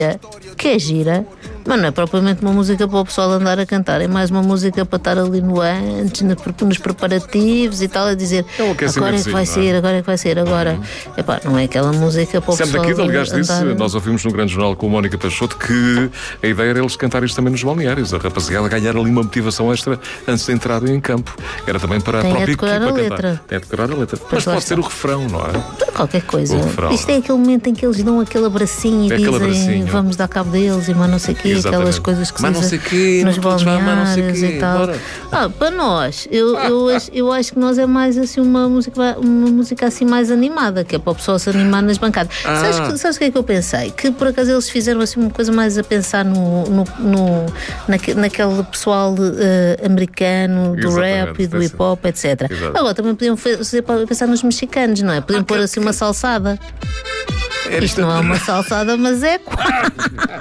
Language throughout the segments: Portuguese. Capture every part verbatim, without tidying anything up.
que é gira, mas não é propriamente uma música para o pessoal andar a cantar, é mais uma música para estar ali no antes, nos preparativos e tal, a dizer é um agora é que vai ser, agora é que vai ser, agora. Uhum. Epá, não é aquela música para o Sempre pessoal daqui, aliás, andar... disse, nós ouvimos no Grande Jornal com a Mónica Peixoto que a ideia era eles cantarem isto também nos balneários, a rapaziada ganhar ali uma motivação extra antes de entrarem em campo. Era também para a Tem própria a decorar equipa a letra. cantar. Tem a decorar a letra. Mas pode ser o refrão, não é? Qualquer coisa. Refrão, isto é aquele momento em que eles dão aquele abracinho e é dizem abracinho. Vamos dar cabo deles e mas não sei o quê, Exatamente. Aquelas coisas que se mas não sei quê, nos balneários e tal. Bora. Ah, para nós, eu, eu, acho, eu acho que nós é mais assim uma música, uma música assim mais animada, que é para o pessoal se animar nas bancadas. Ah. Sabes, sabes o que é que eu pensei? Que por acaso eles fizeram assim uma coisa mais a pensar no, no, no, naque, naquele pessoal uh, americano, do Exatamente, rap e do hip hop, etcétera. Exato. Agora também podiam fazer para pensar nos mexicanos, não é? Podiam ah, pôr assim uma salsada. Era Isto não é uma salsada, mas é quase.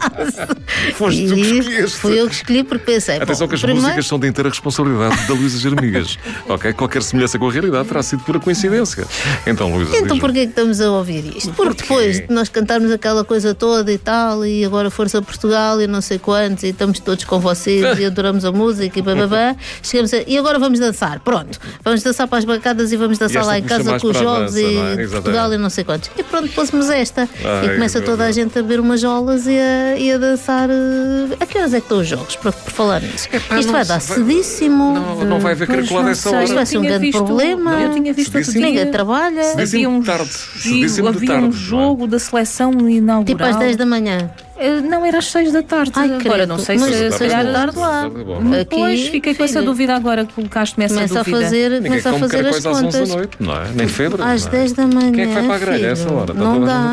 Foste tu que escolheste. Fui eu que escolhi porque pensei. Atenção bom, que as primeiro... músicas são de inteira responsabilidade da Luísa Germigas. Ok? Qualquer semelhança com a realidade terá sido pura coincidência. Então, Luísa. Então porquê que estamos a ouvir isto? Porque depois de nós cantarmos aquela coisa toda e tal, e agora Força Portugal e não sei quantos, e estamos todos com vocês e adoramos a música e bababá, chegamos a... e agora vamos dançar. Pronto. Vamos dançar para as bancadas e vamos dançar lá em casa com os jogos dança, e é? Portugal e não sei quantos. E pronto, pôssemos esta. Ai, e começa toda a gente a beber umas jolas e a, e a dançar. A que horas é que estão os jogos? Por, por falar nisso. Epá, isto vai dar cedíssimo. Não, não vai haver caracolada essa hora. Isto vai ser um grande visto, problema. Eu tinha visto outro dia. Ninguém trabalha. Havia um, tarde. Giro, havia tarde, um jogo da seleção inaugural. Tipo às dez da manhã. Não, era às seis da tarde. Ai, agora credo. não sei mas se seis da tarde lá. Depois fiquei com essa dúvida agora que colocaste-me essa começa dúvida. A fazer, começa a fazer as contas. Às onze da noite, não é? Nem febre. Às não é? dez da manhã. Quem é que vai para a grelha a essa hora? Não dá.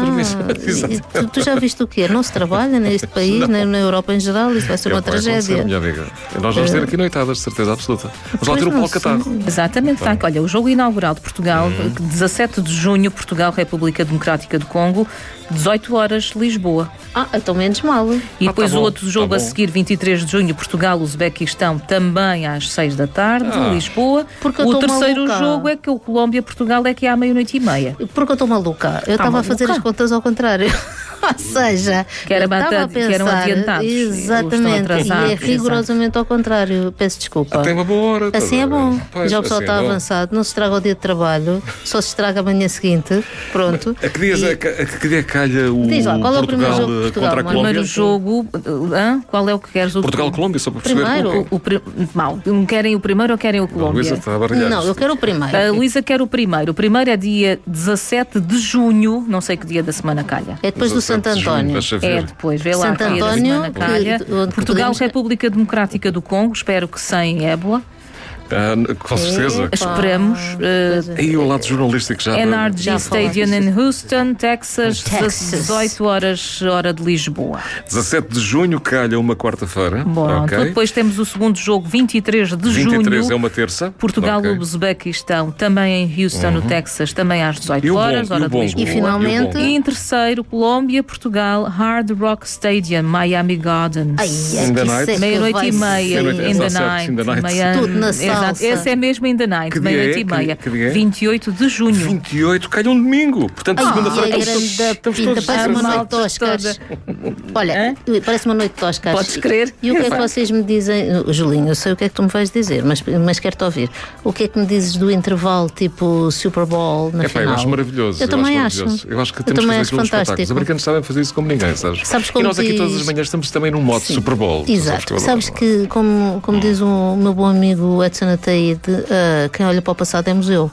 tu, tu já viste o quê? Não se trabalha neste país, nem na Europa em geral. Isso vai ser uma tragédia. Minha amiga. Nós vamos ter aqui noitadas, de certeza absoluta. Vamos lá ter o Paulo Catarro. Exatamente. Tá. Olha, o jogo inaugural de Portugal, hum. dezassete de junho, Portugal, República Democrática do Congo, dezoito horas, Lisboa. Ah, então menos mal. E ah, depois tá o bom, outro jogo tá a seguir, vinte e três de junho, Portugal, Uzbequistão, também às seis da tarde, ah. Lisboa. Porque o terceiro maluca. jogo é que o Colômbia, Portugal é que é à meia-noite e meia. Porque eu estou maluca. Eu estava a fazer as contas ao contrário. Ou seja, que, era estava a pensar, que eram adiantados. Exatamente, e é rigorosamente ao contrário. Peço desculpa. Tem uma boa hora. Assim é bom. Pois, já o pessoal assim está é avançado. Não se estraga o dia de trabalho, só se estraga amanhã seguinte. Pronto. A que dia, e... a que dia calha o Diz lá, qual é o primeiro Portugal jogo de Portugal, contra a Colômbia? Primeiro jogo, hã? Qual é o que queres? O Portugal-Colômbia, só para perceber. Primeiro? O, o, o, mal, querem o primeiro ou querem o Colômbia? Luísa está a baralhar. Não, eu quero o primeiro. A Luísa quer o primeiro. O primeiro é dia dezassete de junho, não sei que dia da semana calha. É depois do Santo António. De é depois, vê lá Santo que dia da António, semana calha. Que, Portugal, podemos... República Democrática do Congo, espero que sem ébola. Ah, com certeza. É, esperamos. Uh, e o lado jornalístico já. N R G já Stadium em Houston, Texas, Texas, dezoito horas, hora de Lisboa. dezassete de junho, calha uma quarta-feira. Bom, okay. Depois temos o segundo jogo, vinte e três de junho. vinte e três é uma terça. Portugal, okay. Uzbequistão, também em Houston, uhum. no Texas, também às dezoito horas, hora de Lisboa. E finalmente. E em terceiro, Colômbia, Portugal, Hard Rock Stadium, Miami Gardens. Meia-noite e meia, in the night. Tudo na salsa. Esse é mesmo in the night, meia-noite e meia. Que dia é? vinte e oito de junho. vinte e oito, calha um domingo. Portanto, ah, segunda-feira estamos todos parece uma noite de Oscars. Olha, Hã? parece uma noite de Oscars. Podes crer. E o que é que vocês me dizem? Julinho, eu sei o que é que tu me vais dizer, mas, mas quero-te ouvir. O que é que me dizes do intervalo tipo Super Bowl na é, final? Eu acho maravilhoso. Eu, eu também acho. acho. Eu acho que temos que fazer aquilo nos espetáculos. Os americanos sabem fazer isso como ninguém, sabes? Sabes como e nós aqui diz... todas as manhãs estamos também num modo Sim. Super Bowl. Exato. Sabes, sabes que, como, como diz o meu bom amigo Edson Ataíde, uh, quem olha para o passado é museu.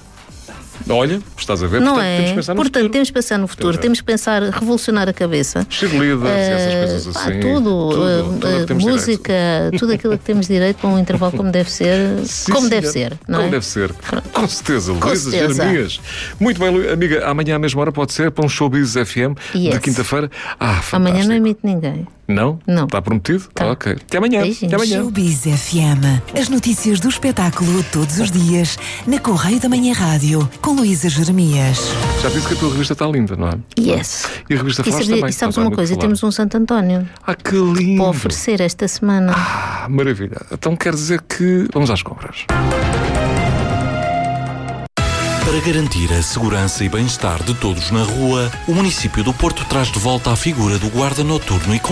Olha, estás a ver? Não Portanto, é? temos que pensar no Portanto, futuro. temos que pensar no futuro, temos que pensar, revolucionar a cabeça. Cheerleaders uh, e essas coisas assim. Pá, tudo, tudo uh, música, direito. Tudo aquilo que temos direito para um intervalo como deve ser. Sim, como senhor. deve ser, não Como é? deve ser. Com certeza, Com Luísa certeza. Germigas. Muito bem, amiga, amanhã à mesma hora pode ser para um Showbiz F M yes. de quinta-feira. Ah, fantástico. Amanhã não emite ninguém. Não? Não. Está prometido? Tá. Ok. Até amanhã. Beijinhos. Até amanhã. Showbiz F M. As notícias do espetáculo todos os dias na Correio da Manhã Rádio com Luísa Germias. Já disse que a tua revista está linda, não é? Yes. E a revista e Flash sabia, também. E sabes uma coisa? Temos um Santo António. Ah, que lindo. Para oferecer esta semana. Ah, maravilha. Então quer dizer que vamos às compras. Para garantir a segurança e bem-estar de todos na rua, o município do Porto traz de volta a figura do guarda noturno e